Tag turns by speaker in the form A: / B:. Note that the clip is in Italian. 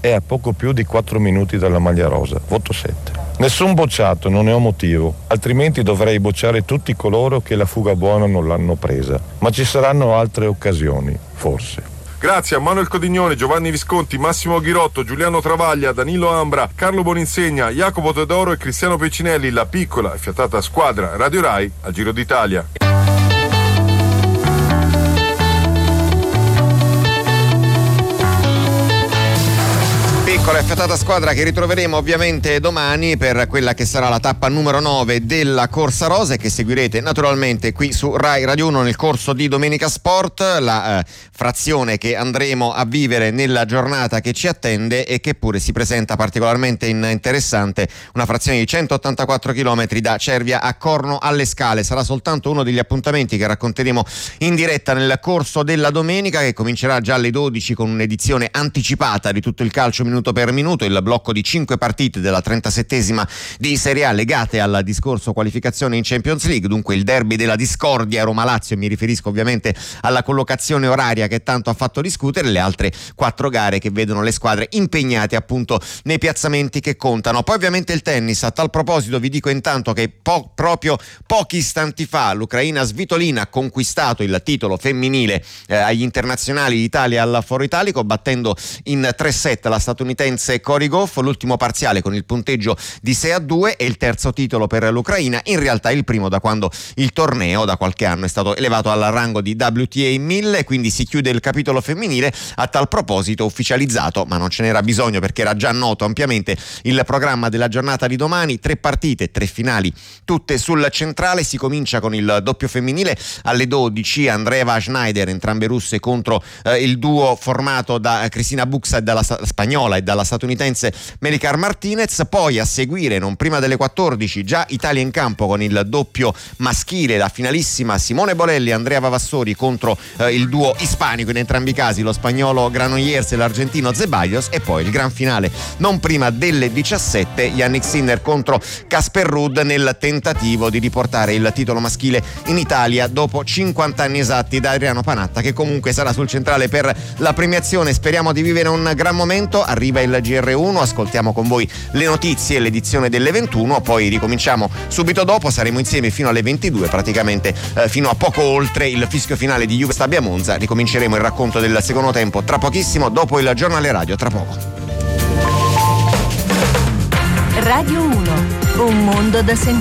A: è a poco più di 4 minuti dalla maglia rosa. Voto 7. Nessun bocciato, non ne ho motivo, altrimenti dovrei bocciare tutti coloro che la fuga buona non l'hanno presa. Ma ci saranno altre occasioni, forse.
B: Grazie a Manuel Codignone, Giovanni Visconti, Massimo Ghirotto, Giuliano Travaglia, Danilo Ambra, Carlo Boninsegna, Jacopo Teodoro e Cristiano Peccinelli, la piccola e fiatata squadra Radio Rai al Giro d'Italia.
C: Piccola e fiatata squadra che ritroveremo ovviamente domani per quella che sarà la tappa numero 9 della Corsa Rosa e che seguirete naturalmente qui su Rai Radio 1 nel corso di Domenica Sport, la frazione che andremo a vivere nella giornata che ci attende e che pure si presenta particolarmente interessante, una frazione di 184 km da Cervia a Corno alle Scale. Sarà soltanto uno degli appuntamenti che racconteremo in diretta nel corso della domenica, che comincerà già alle 12 con un'edizione anticipata di tutto il calcio minuto per minuto, il blocco di 5 partite della 37esima di Serie A legate al discorso qualificazione in Champions League, dunque il derby della discordia Roma-Lazio, mi riferisco ovviamente alla collocazione oraria che tanto ha fatto discutere, le altre 4 gare che vedono le squadre impegnate appunto nei piazzamenti che contano. Poi ovviamente il tennis. A tal proposito vi dico intanto che proprio pochi istanti fa l'Ucraina Svitolina ha conquistato il titolo femminile agli internazionali d'Italia al Foro Italico, battendo in 3-7 la statunitense Cory Goff, l'ultimo parziale con il punteggio di 6-2 e il terzo titolo per l'Ucraina, in realtà il primo da quando il torneo da qualche anno è stato elevato al rango di WTA 1000, quindi si chiude il capitolo femminile. A tal proposito ufficializzato, ma non ce n'era bisogno perché era già noto ampiamente, il programma della giornata di domani: 3 partite, 3 finali, tutte sul centrale. Si comincia con il doppio femminile alle 12, Andreeva Schneider, entrambe russe, contro il duo formato da Cristina Buxa, dalla spagnola, e dalla statunitense Melicar Martinez. Poi a seguire, non prima delle 14, già Italia in campo con il doppio maschile, la finalissima Simone Bolelli e Andrea Vavassori contro il duo ispanico, in entrambi i casi lo spagnolo Granollers e l'argentino Zeballos, e poi il gran finale non prima delle 17, Yannick Sinner contro Casper Ruud, nel tentativo di riportare il titolo maschile in Italia dopo 50 anni esatti da Adriano Panatta, che comunque sarà sul centrale per la premiazione. Speriamo di vivere un gran momento. Arriva il GR1, ascoltiamo con voi le notizie e l'edizione delle 21, poi ricominciamo subito dopo, saremo insieme fino alle 22, praticamente fino a poco oltre il fischio finale di Juve Stabia Monza. Ricominceremo il racconto del secondo tempo tra pochissimo, dopo il giornale radio, tra poco.
D: Radio 1, un mondo da sentire.